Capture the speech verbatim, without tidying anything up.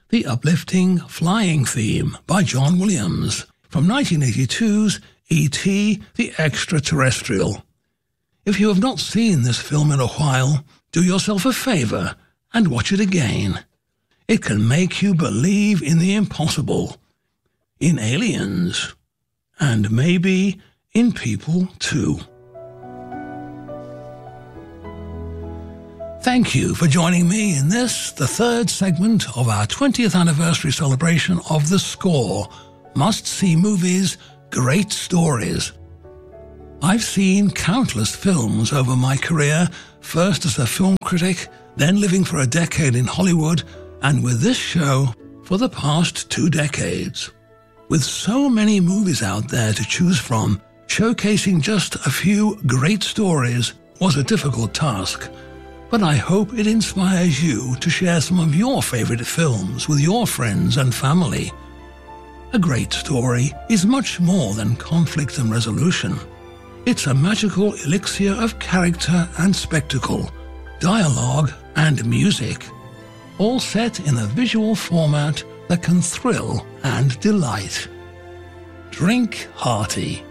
the uplifting Flying Theme by John Williams from nineteen eighty-two's E T the Extraterrestrial. If you have not seen this film in a while, do yourself a favour and watch it again. It can make you believe in the impossible, in aliens, and maybe in people too. Thank you for joining me in this, the third segment of our twentieth anniversary celebration of The Score, Must-See Movies, Great Stories. I've seen countless films over my career, first as a film critic, then living for a decade in Hollywood, and with this show for the past two decades. With so many movies out there to choose from, showcasing just a few great stories was a difficult task. But I hope it inspires you to share some of your favorite films with your friends and family. A great story is much more than conflict and resolution. It's a magical elixir of character and spectacle, dialogue and music, all set in a visual format that can thrill and delight. Drink hearty.